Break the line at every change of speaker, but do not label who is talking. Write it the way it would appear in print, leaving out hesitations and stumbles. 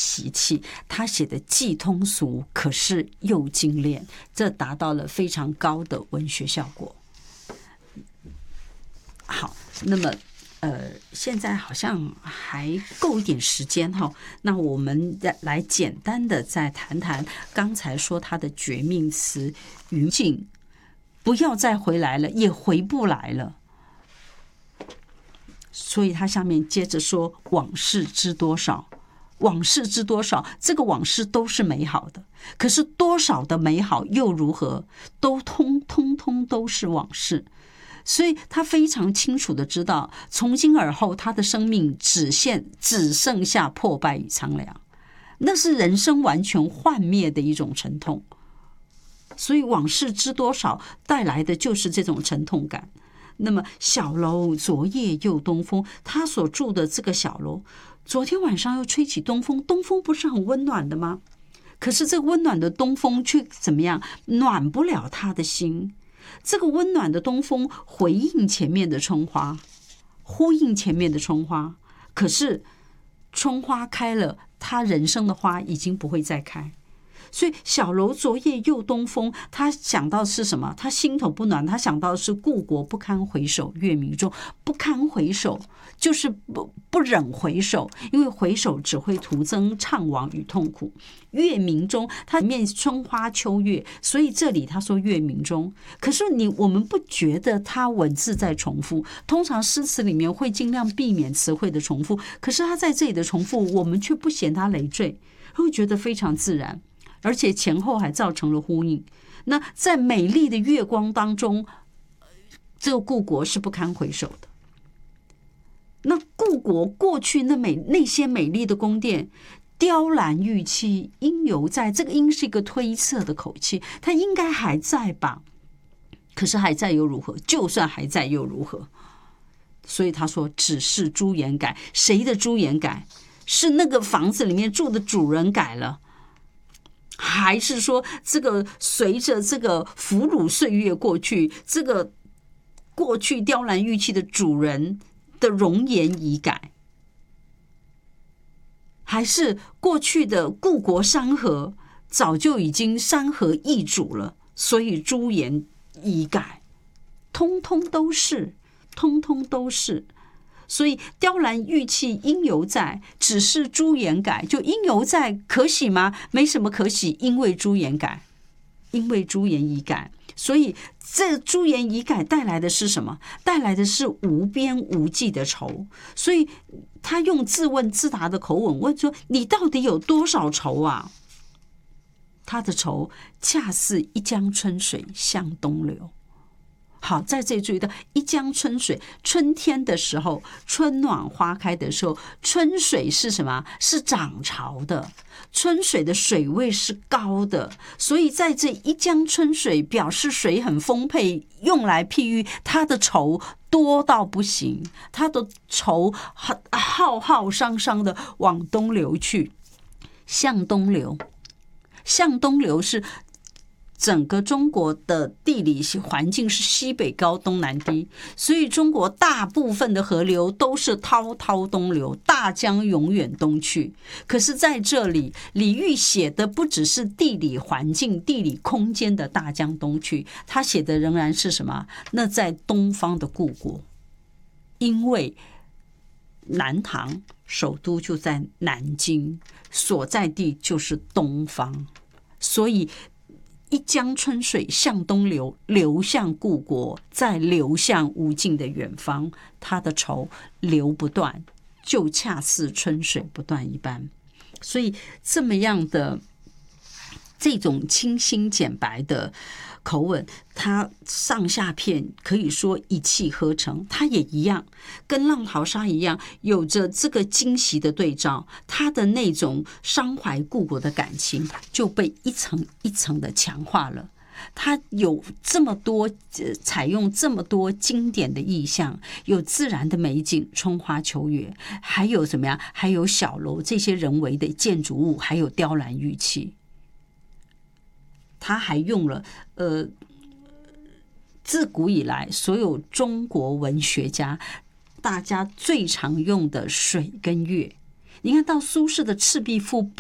习气，他写的既通俗，可是又精炼，这达到了非常高的文学效果。好，那么现在好像还够一点时间哈，那我们来简单的再谈谈刚才说他的绝命词“云尽不要再回来了，也回不来了”。所以他下面接着说：“往事知多少，往事知多少，这个往事都是美好的，可是多少的美好又如何？都通通都是往事。”所以他非常清楚的知道，从今而后他的生命只剩下破败与苍凉，那是人生完全幻灭的一种沉痛。所以往事知多少带来的就是这种沉痛感。那么小楼昨夜又东风，他所住的这个小楼昨天晚上又吹起东风，东风不是很温暖的吗？可是这个温暖的东风却怎么样，暖不了他的心。这个温暖的东风回应前面的春花，呼应前面的春花，可是春花开了，他人生的花已经不会再开。所以小楼昨夜又东风，他想到是什么？他心头不暖，他想到的是故国不堪回首月明中。不堪回首就是不忍回首，因为回首只会徒增怅惘与痛苦。月明中，它里面春花秋月，所以这里他说月明中。可是我们不觉得他文字在重复，通常诗词里面会尽量避免词汇的重复，可是他在这里的重复，我们却不嫌他累赘，会觉得非常自然。而且前后还造成了呼应。那在美丽的月光当中，这个故国是不堪回首的。那故国过去那些美丽的宫殿，雕栏玉砌应犹在，这个应是一个推测的口气，它应该还在吧？可是还在又如何？就算还在又如何？所以他说只是朱颜改，谁的朱颜改？是那个房子里面住的主人改了，还是说这个随着这个俘虏岁月过去，这个过去雕栏玉砌的主人的容颜已改？还是过去的故国山河早就已经山河易主了，所以朱颜已改？通通都是，通通都是。所以雕栏玉砌应犹在，只是朱颜改。就应犹在可喜吗？没什么可喜，因为朱颜改，因为朱颜已改。所以这朱颜已改带来的是什么？带来的是无边无际的愁。所以他用自问自答的口吻问说：你到底有多少愁啊？他的愁恰似一江春水向东流。好，在这里注意到一江春水，春天的时候，春暖花开的时候，春水是什么？是涨潮的，春水的水位是高的，所以在这一江春水表示水很丰沛，用来譬喻他的愁多到不行，他的愁浩浩汤汤的往东流去，向东流。向东流是整个中国的地理环境是西北高东南低，所以中国大部分的河流都是滔滔东流，大江永远东去。可是在这里，李煜写的不只是地理环境、地理空间的大江东去，他写的仍然是什么？那在东方的故国，因为南唐首都就在南京，所在地就是东方，所以一江春水向东流，流向故国，再流向无尽的远方，他的愁流不断，就恰似春水不断一般。所以这么样的这种清新简白的口吻，他上下片可以说一气呵成。他也一样，跟浪淘沙一样，有着这个惊喜的对照，他的那种伤怀故国的感情就被一层一层的强化了。他有这么多采用这么多经典的意象，有自然的美景，春花秋月，还有怎么样？还有小楼这些人为的建筑物，还有雕栏玉砌。他还用了自古以来所有中国文学家大家最常用的水跟月。你看到苏轼的《赤壁赋》